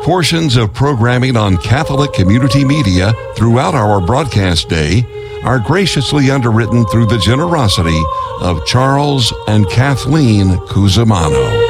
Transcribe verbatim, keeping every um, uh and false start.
Portions of programming on Catholic Community Media throughout our broadcast day are graciously underwritten through the generosity of Charles and Kathleen Cusimano.